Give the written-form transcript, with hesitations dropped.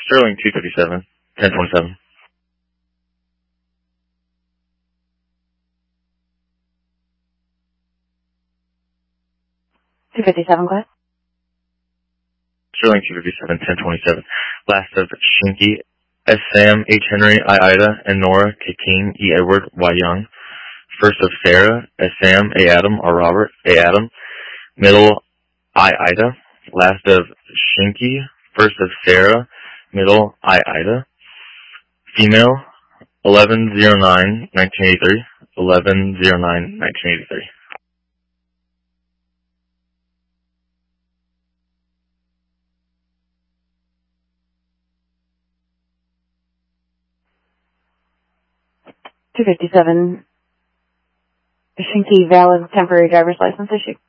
Sterling 257, 1027. $257, go ahead. Sterling 257, 1027. Last of Shinky, S. Sam, H. Henry, I. Ida, and Nora, K. King, E. Edward, Y. Young. First of Sarah, S. Sam, A. Adam, R. Robert, A. Adam. Middle, I. Ida. Last of Shinky, first of Sarah, middle, I. Ida. Female, 11/09/1983. 11/09/1983. $257. Shinky, valid temporary driver's license issue.